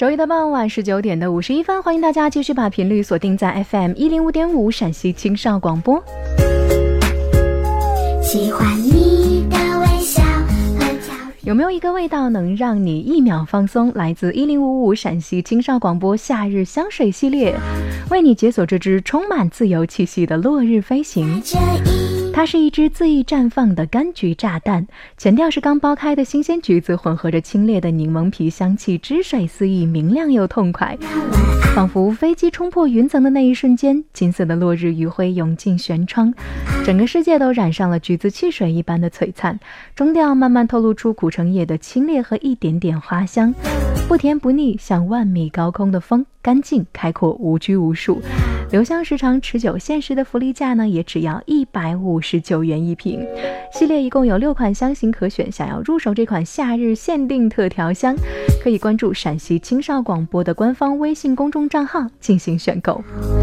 周一的傍晚19点的51分，欢迎大家继续把频率锁定在 FM105.5 陕西青少广播。喜欢你的微笑，有没有一个味道能让你一秒放松？来自1055陕西青少广播夏日香水系列，为你解锁这支充满自由气息的落日飞行。它是一支恣意绽放的柑橘炸弹，前调是刚剥开的新鲜橘子，混合着清冽的柠檬皮香气，汁水四溢，明亮又痛快。仿佛飞机冲破云层的那一瞬间，金色的落日余晖涌进舷窗，整个世界都染上了橘子汽水一般的璀璨。中调慢慢透露出苦橙叶的清冽和一点点花香，不甜不腻，像万米高空的风，干净开阔，无拘无束。留香时长持久，限时的福利价呢也只要159元一瓶。系列一共有6款香型可选，想要入手这款夏日限定特调香，可以关注陕西青少广播的官方微信公众账号进行选购。